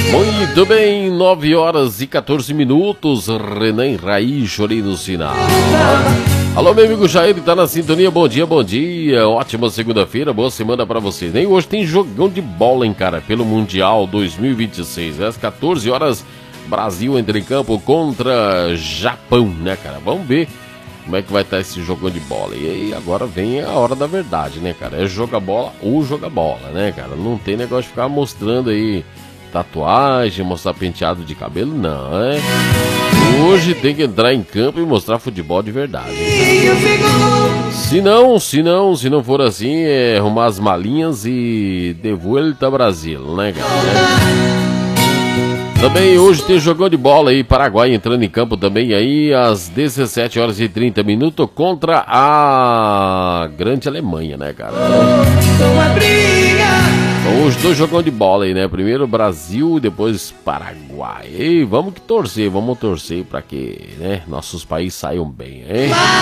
Muito bem, 9 horas e 14 minutos. Renan Raí, chorei no sinal. Alô, meu amigo Jair, tá na sintonia. Bom dia, bom dia. Ótima segunda-feira, boa semana pra vocês. Nem hoje tem jogão de bola, hein, cara, pelo Mundial 2026. Às 14 horas, Brasil entra em campo contra Japão, né, cara? Vamos ver como é que vai estar esse jogão de bola. E aí agora vem a hora da verdade, né, cara? É joga bola ou joga bola, né, cara? Não tem negócio de ficar mostrando aí tatuagem, mostrar penteado de cabelo, não, é? Hoje tem que entrar em campo e mostrar futebol de verdade. Se não for assim, é arrumar as malinhas e de volta Brasil, né, cara? Também hoje tem jogão de bola aí, Paraguai entrando em campo também aí às 17 horas e 30 minutos contra a grande Alemanha, né, cara? Então, hoje dois jogão de bola aí, né? Primeiro Brasil e depois Paraguai. E vamos torcer para que, né, nossos países saiam bem, hein?